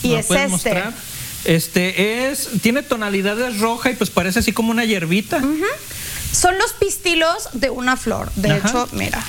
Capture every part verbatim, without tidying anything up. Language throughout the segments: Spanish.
Y ¿Me es puedes este. mostrar? Este es, tiene tonalidades roja y pues parece así como una hierbita. Uh-huh. Son los pistilos de una flor. De Ajá. hecho, mira.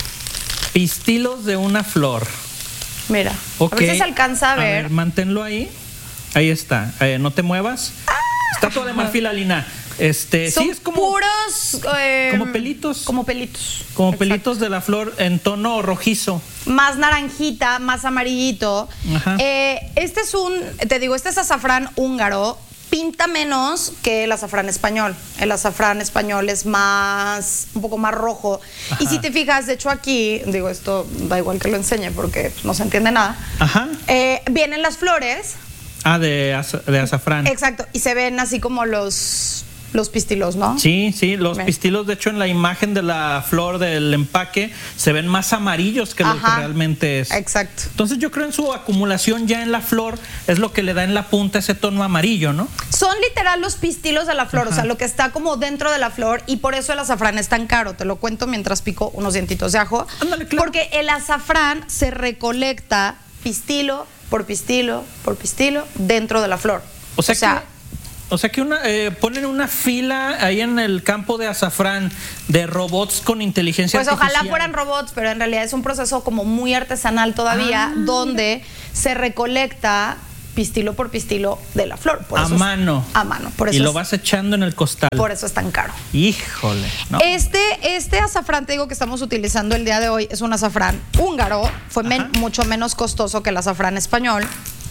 Pistilos de una flor. Mira. Okay. A ver si se alcanza a ver. A ver, manténlo ahí. Ahí está. Eh, no te muevas. Ah. Está todo de marfil, Alina. Este, Son sí, es como puros eh, como pelitos. Como pelitos. Como Exacto. pelitos de la flor en tono rojizo. Más naranjita, más amarillito. Ajá. Eh, este es un, te digo, este es azafrán húngaro. Pinta menos que el azafrán español. El azafrán español es más, un poco más rojo. Ajá. Y si te fijas, de hecho aquí, digo, esto da igual que lo enseñe porque no se entiende nada. Ajá. Eh, vienen las flores. Ah, de, az de azafrán. Exacto. Y se ven así como los... Los pistilos, ¿no? Sí, sí, los Ven. pistilos, de hecho, en la imagen de la flor del empaque se ven más amarillos que lo Ajá. que realmente es. Exacto. Entonces yo creo en su acumulación ya en la flor es lo que le da en la punta ese tono amarillo, ¿no? Son literal los pistilos de la flor, Ajá. o sea, lo que está como dentro de la flor, y por eso el azafrán es tan caro. Te lo cuento mientras pico unos dientitos de ajo. Ándale, claro. Porque el azafrán se recolecta pistilo por pistilo por pistilo dentro de la flor. O sea, o sea que... O sea que una, eh, ponen una fila ahí en el campo de azafrán de robots con inteligencia pues artificial. ojalá fueran robots, pero en realidad es un proceso como muy artesanal todavía, ah, donde mira. se recolecta pistilo por pistilo de la flor. Por a eso mano. Es, a mano. Por eso y lo es, vas echando en el costal. Por eso es tan caro. Híjole. ¿No? Este, este azafrán, te digo, que estamos utilizando el día de hoy, es un azafrán húngaro. Fue men, mucho menos costoso que el azafrán español.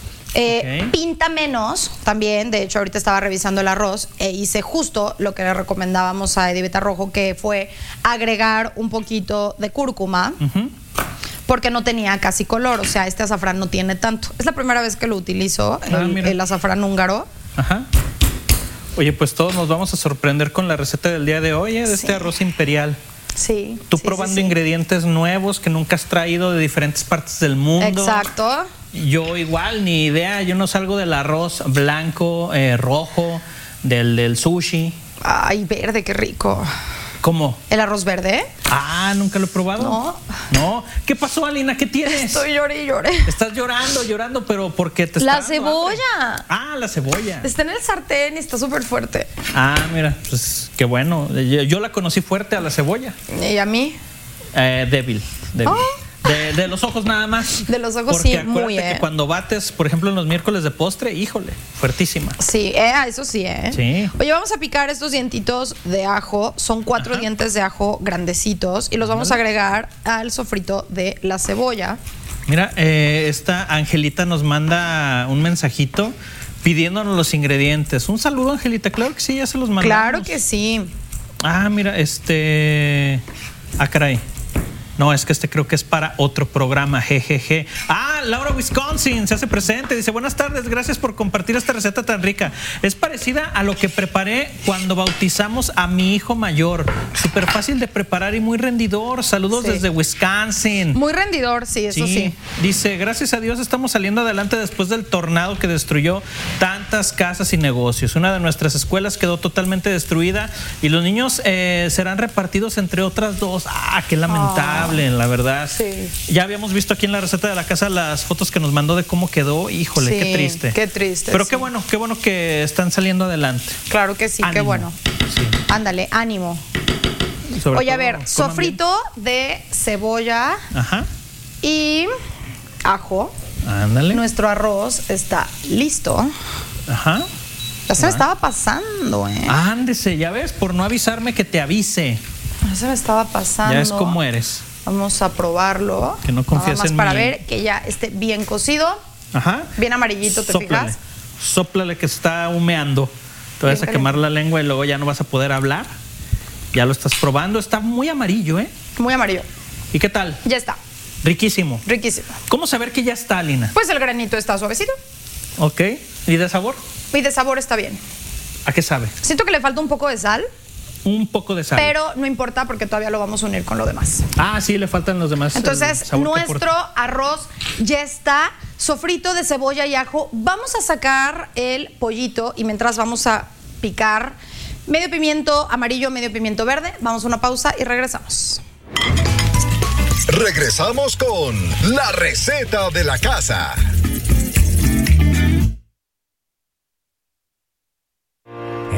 Eh, okay. Pinta menos también. De hecho, ahorita estaba revisando el arroz e hice justo lo que le recomendábamos a Eddie Betarrojo, que fue agregar un poquito de cúrcuma. Uh-huh. Porque no tenía casi color, o sea, este azafrán no tiene tanto. Es la primera vez que lo utilizo, el, ah, el azafrán húngaro. Ajá. Oye, pues todos nos vamos a sorprender con la receta del día de hoy, ¿eh? De sí. este arroz imperial. Sí. Tú sí, probando sí, sí. ingredientes nuevos que nunca has traído de diferentes partes del mundo. Exacto. Yo igual, ni idea. Yo no salgo del arroz blanco, eh, rojo, del, del sushi. Ay, verde, qué rico. ¿Cómo? ¿El arroz verde? Ah, ¿nunca lo he probado? No. No. ¿Qué pasó, Alina? ¿Qué tienes? Estoy lloré y lloré. Estás llorando, llorando, pero ¿por qué te está La dando cebolla. hambre? Ah, la cebolla. Está en el sartén y está súper fuerte. Ah, mira, pues qué bueno. Yo, yo la conocí fuerte a la cebolla. ¿Y a mí? Eh, débil, débil. Oh. De, de los ojos nada más. De los ojos porque sí, acuérdate muy, que eh. cuando bates, por ejemplo, en los miércoles de postre, híjole, fuertísima. Sí, eh, eso sí, ¿eh? Sí. Oye, vamos a picar estos dientitos de ajo. Son cuatro Ajá. dientes de ajo grandecitos y los vamos ¿Vale? a agregar al sofrito de la cebolla. Mira, eh, esta Angelita nos manda un mensajito pidiéndonos los ingredientes. Un saludo, Angelita. Claro que sí, ya se los mandamos. Claro que sí. Ah, mira, este... Ah, caray. No, es que este creo que es para otro programa, jejeje. Ah, Laura Wisconsin se hace presente. Dice, buenas tardes, gracias por compartir esta receta tan rica. Es parecida a lo que preparé cuando bautizamos a mi hijo mayor. Súper fácil de preparar y muy rendidor. Saludos sí. desde Wisconsin. Muy rendidor, sí, eso sí. sí. Dice, gracias a Dios estamos saliendo adelante después del tornado que destruyó tantas casas y negocios. Una de nuestras escuelas quedó totalmente destruida y los niños eh, serán repartidos entre otras dos. Ah, qué lamentable. Oh. La verdad. Sí. Ya habíamos visto aquí en la receta de la casa las fotos que nos mandó de cómo quedó. Híjole, sí, qué triste. Qué triste. Pero sí. qué bueno, qué bueno que están saliendo adelante. Claro que sí, ánimo. Qué bueno. Sí. Ándale, ánimo. Sobre Oye, todo, a ver, sofrito bien. de cebolla Ajá. y ajo. Ándale. Nuestro arroz está listo. Ajá. Ya se me estaba pasando, ¿eh? Ándese, ya ves, por no avisarme que te avise. Ya se me estaba pasando. Ya es como eres. Vamos a probarlo. Que no confías Nada más en para mí. ver que ya esté bien cocido. Ajá. Bien amarillito, ¿te Sóplale. fijas? Sóplale que está humeando. Te vas a quemar la lengua y luego ya no vas a poder hablar. Ya lo estás probando. Está muy amarillo, ¿eh? Muy amarillo. ¿Y qué tal? Ya está. Riquísimo. Riquísimo. ¿Cómo saber que ya está, Alina? Pues el granito está suavecito. Ok. ¿Y de sabor? Y de sabor está bien. ¿A qué sabe? Siento que le falta un poco de sal. Un poco de sal. Pero no importa porque todavía lo vamos a unir con lo demás. Ah, sí, le faltan los demás. Entonces, nuestro arroz ya está sofrito de cebolla y ajo. Vamos a sacar el pollito y mientras vamos a picar medio pimiento amarillo, medio pimiento verde. Vamos a una pausa y regresamos. Regresamos con la receta de la casa.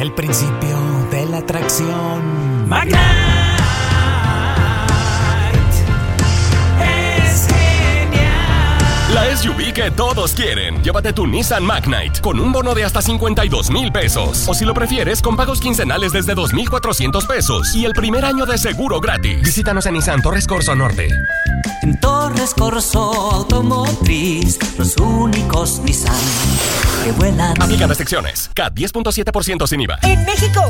el principio de la atracción. Magnite es genial. La S U V que todos quieren. Llévate tu Nissan Magnite con un bono de hasta cincuenta y dos mil pesos. O si lo prefieres, con pagos quincenales desde dos mil cuatrocientos pesos. Y el primer año de seguro gratis. Visítanos en Nissan Torres Corso Norte. En Torres Corso Automotriz, los únicos Nissan que vuelan. Aplican restricciones. C A T diez punto siete por ciento sin I V A. En México